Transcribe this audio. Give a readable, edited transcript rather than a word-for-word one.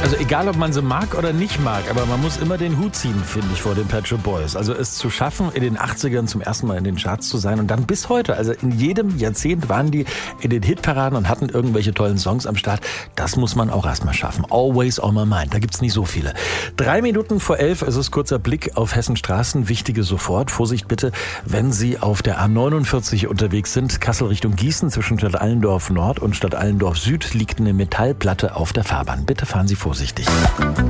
Also egal, ob man sie mag oder nicht mag, aber man muss immer den Hut ziehen, finde ich, vor den Pet Shop Boys. Also es zu schaffen, in den 80ern zum ersten Mal in den Charts zu sein und dann bis heute, also in jedem Jahrzehnt waren die in den Hitparaden und hatten irgendwelche tollen Songs am Start. Das muss man auch erstmal schaffen. Always on my mind, da gibt's nicht so viele. 11:03, es ist kurzer Blick auf Hessens Straßen, wichtige sofort. Vorsicht bitte, wenn Sie auf der A49 unterwegs sind, Kassel Richtung Gießen, zwischen Stadt Allendorf Nord und Stadt Allendorf Süd liegt eine Metallplatte auf der Fahrbahn. Bitte fahren Sie vorsichtig.